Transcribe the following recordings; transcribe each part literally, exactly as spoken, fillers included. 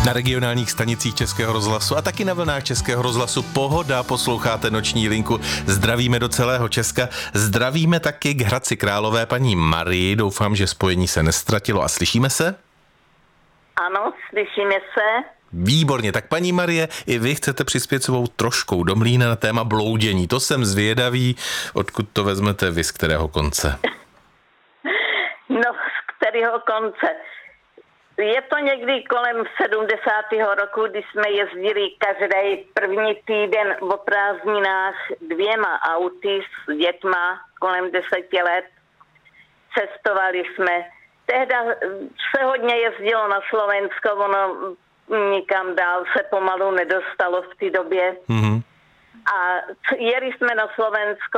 Na regionálních stanicích Českého rozhlasu a taky na vlnách Českého rozhlasu Pohoda posloucháte Noční linku. Zdravíme do celého Česka. Zdravíme taky k Hradci Králové paní Marii. Doufám, že spojení se nestratilo a slyšíme se? Ano, slyšíme se. Výborně, tak paní Marie, i vy chcete přispět svou troškou do mlýna na téma bloudění. To jsem zvědavý, odkud to vezmete vy, z kterého konce? No, z kterého konce? Je to někdy kolem sedmdesátého roku, kdy jsme jezdili každý první týden o prázdninách dvěma auty s dětma kolem deseti let. Cestovali jsme. Tehda se hodně jezdilo na Slovensko, ono nikam dál se pomalu nedostalo v té době. Mm-hmm. A jeli jsme na Slovensko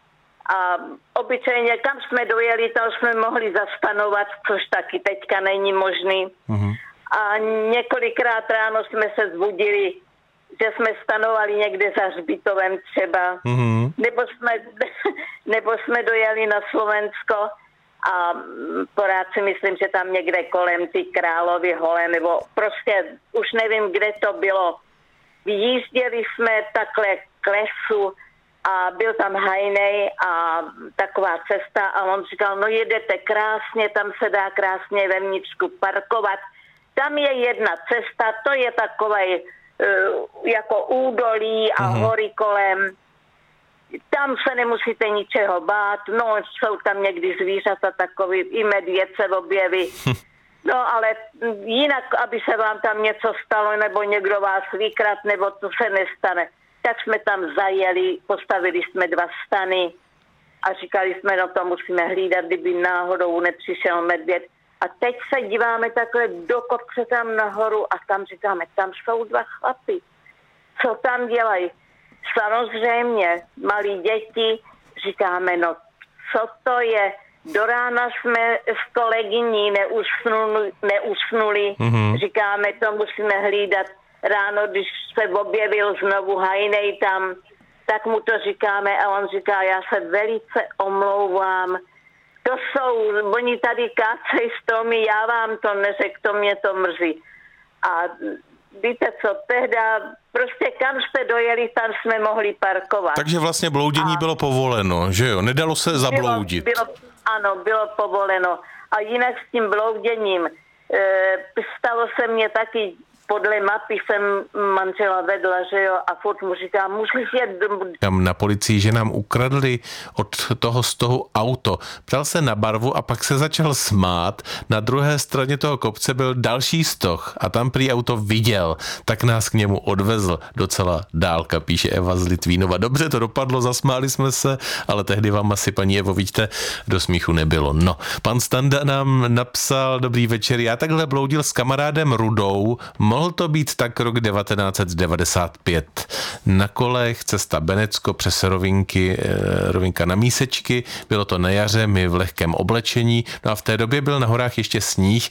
a obyčejně kam jsme dojeli, tam jsme mohli zastanovat, což taky teďka není možný. Mm-hmm. A několikrát ráno jsme se zbudili, že jsme stanovali někde za hřbitovem třeba. Mm-hmm. Nebo jsme, nebo jsme dojeli na Slovensko a pořád si myslím, že tam někde kolem ty Královy hole, nebo prostě už nevím, kde to bylo. Vyjížděli jsme takhle k lesu a byl tam hajnej a taková cesta a on říkal, no jedete krásně, tam se dá krásně vevnitřku parkovat. Tam je jedna cesta, to je takové uh, jako údolí a mm-hmm. hory kolem. Tam se nemusíte ničeho bát, no jsou tam někdy zvířata takový, i medvědce objeví. No ale jinak, aby se vám tam něco stalo, nebo někdo vás vykrat, nebo to se nestane. Tak jsme tam zajeli, postavili jsme dva stany a říkali jsme, no to musíme hlídat, kdyby náhodou nepřišel medvěd. A teď se díváme takhle do kopce tam nahoru a tam říkáme, tam jsou dva chlapy. Co tam dělají? Samozřejmě, malí děti, říkáme, no co to je? Do rána jsme s kolegyní neusnuli, neusnuli. Mm-hmm. Říkáme, to musíme hlídat. Ráno, když se objevil znovu hajnej tam, tak mu to říkáme a on říká, já se velice omlouvám. To jsou, oni tady kácejí stromy, já vám to neřekl, to mě to mrzí. A víte co, tehda prostě kam jste dojeli, tam jsme mohli parkovat. Takže vlastně bloudění a bylo povoleno, že jo? Nedalo se zabloudit. Bylo, bylo, ano, bylo povoleno. A jinak s tím blouděním, e, stalo se mně taky, podle mapy jsem manžela vedla, že jo, a furt mu říká, musíš jet tam na policii, že nám ukradli od toho stohu auto. Ptal se na barvu a pak se začal smát. Na druhé straně toho kopce byl další stoh a tam prý auto viděl, tak nás k němu odvezl. Docela dálka, píše Eva z Litvínova. Dobře to dopadlo, zasmáli jsme se, ale tehdy vám asi, paní Evo, vidíte, do smíchu nebylo. No, pan Standa nám napsal, dobrý večer, já takhle bloudil s kamarádem Rudou, mohl to být tak rok devatenáct set devadesát pět. Na kolech cesta Benecko přes rovinky, rovinka na Mísečky, bylo to na jaře, my v lehkém oblečení, no a v té době byl na horách ještě sníh,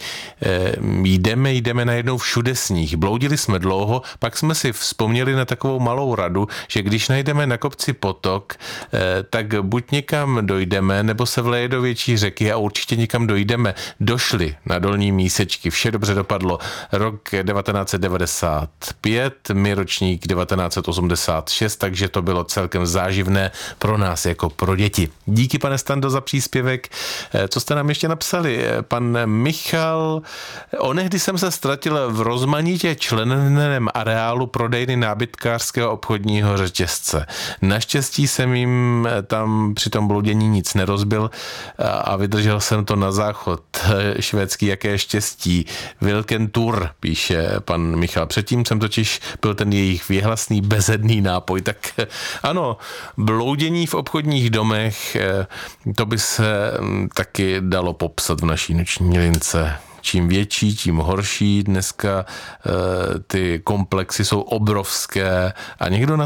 jdeme, jdeme najednou všude sníh, bloudili jsme dlouho, pak jsme si vzpomněli na takovou malou radu, že když najdeme na kopci potok, tak buď někam dojdeme, nebo se vleje do větší řeky a určitě někam dojdeme. Došli na Dolní Mísečky, vše dobře dopadlo. Rok devatenáct set devadesát pět, my ročník devatenáct set osmdesát šest, takže to bylo celkem záživné pro nás jako pro děti. Díky, pane Stando, za příspěvek. Co jste nám ještě napsali? Pan Michal, onehdy jsem se ztratil v rozmanitě členeném areálu prodejny nábytkářského obchodního řetězce. Naštěstí jsem jim tam při tom bloudění nic nerozbil a vydržel jsem to na záchod. Švédský, jaké štěstí. Wilken Tour, píše pan Michal. Předtím jsem totiž byl ten jejich věhlasný bezedný nápoj. Tak ano, bloudění v obchodních domech, to by se taky dalo popsat v naší noční lince. Čím větší, tím horší. Dneska ty komplexy jsou obrovské a někdo na